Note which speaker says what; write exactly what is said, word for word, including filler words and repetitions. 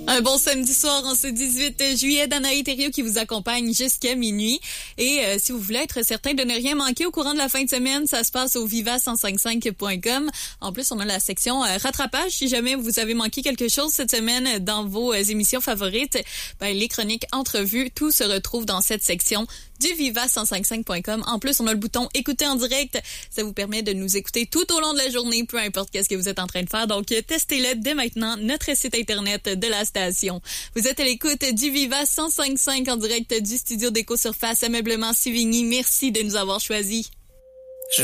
Speaker 1: Un bon samedi soir en ce dix-huit juillet, Danaï Thériault qui vous accompagne jusqu'à minuit. Et euh, si vous voulez être certain de ne rien manquer au courant de la fin de semaine, ça se passe au viva cent cinquante-cinq point com. En plus, on a la section euh, rattrapage. Si jamais vous avez manqué quelque chose cette semaine dans vos euh, émissions favorites, ben, les chroniques, entrevues, tout se retrouve dans cette section du viva cent cinquante-cinq point com. En plus, on a le bouton écouter en direct. Ça vous permet de nous écouter tout au long de la journée, peu importe qu'est-ce que vous êtes en train de faire. Donc, testez-le dès maintenant, notre site internet de la station. Vous êtes à l'écoute du Viva cent cinquante-cinq en direct du studio d'Éco Surface Ameublement Sivigny. Merci de nous avoir choisis.